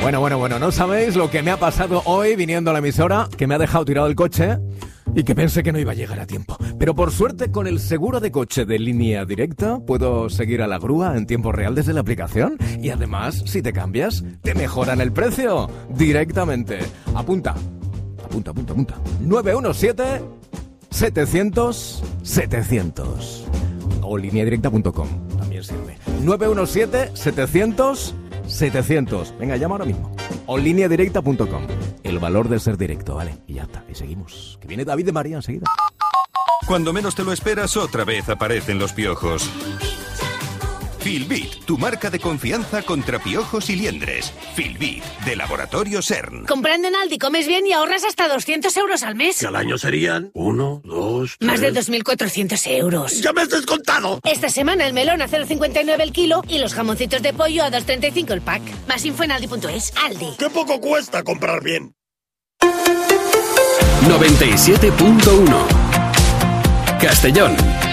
Bueno, no sabéis lo que me ha pasado hoy viniendo a la emisora, que me ha dejado tirado el coche y que pensé que no iba a llegar a tiempo. Pero por suerte, con el seguro de coche de Línea Directa, puedo seguir a la grúa en tiempo real desde la aplicación. Y además, si te cambias, te mejoran el precio directamente. Apunta. 917-700-700. O lineadirecta.com, también sirve. 917-700-700. Venga, llama ahora mismo. O lineadirecta.com. El valor de ser directo, ¿vale? Y ya está, y seguimos. Que viene David de María enseguida. Cuando menos te lo esperas, otra vez aparecen los piojos. Filbit, tu marca de confianza contra piojos y liendres. Filbit, de Laboratorio CERN. Comprando en Aldi comes bien y ahorras hasta 200 euros al mes. Que al año serían 1, 2, 3... Más de 2.400 euros. ¡Ya me has descontado! Esta semana el melón a 0,59 el kilo y los jamoncitos de pollo a 2,35 el pack. Más info en aldi.es. Aldi. ¡Qué poco cuesta comprar bien! 97.1 Castellón.